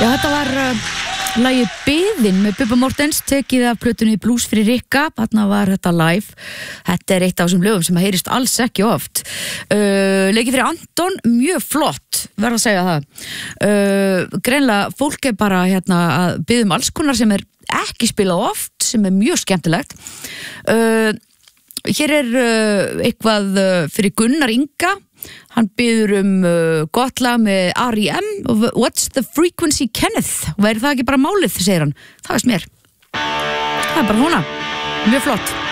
Já, þetta var lagið Biðin með Bubba Mortens, tekið af plötunni Blues fyrir Rikka. Þarna var þetta live. Þetta eitt af þessum lögum sem heyrist alls ekki oft. Leikið fyrir Anton, mjög flott, verð að segja það. Greinlega fólk bara að biðja alls konar sem ekki spilað oft, sem mjög skemmtilegt. Hér eitthvað fyrir Gunnar Inga. Hann biður gott lag með R.E.M. What's the frequency, Kenneth? Væri það ekki bara málið, segir hann. Það veist mér. Það bara húnna. Mjög flott.